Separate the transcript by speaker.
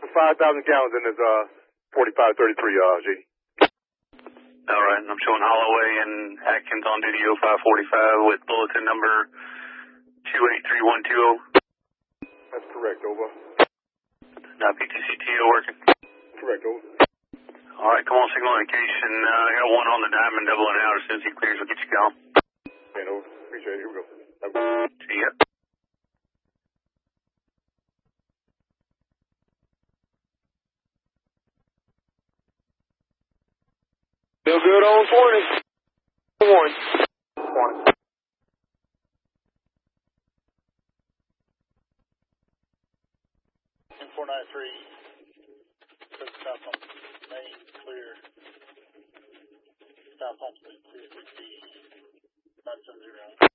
Speaker 1: 5,000 gallons in this 4533, G.
Speaker 2: All right, I'm showing Holloway and Atkins on duty 0545 with bulletin number 283120.
Speaker 1: That's correct, over.
Speaker 2: Now PTCTO working?
Speaker 1: Correct, over.
Speaker 2: All right, come on, signal indication. I got one on the diamond doubling out. As soon as he clears, we'll get you going.
Speaker 1: Man, over. Appreciate it. Here we go.
Speaker 2: See ya.
Speaker 3: Still good on 20. 1. 20.
Speaker 4: M493, South Pump Main, clear. South Pump clear, 570.